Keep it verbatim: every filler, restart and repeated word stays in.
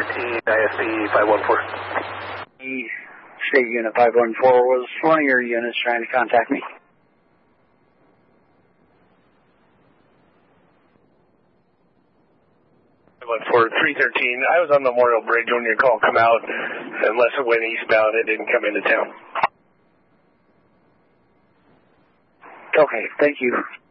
thirteen, I S C five one four. State Unit five one four, was one of your units trying to contact me? five one four, three thirteen. I was on Memorial Bridge when your call come out. Unless it went eastbound, it didn't come into town. Okay, thank you.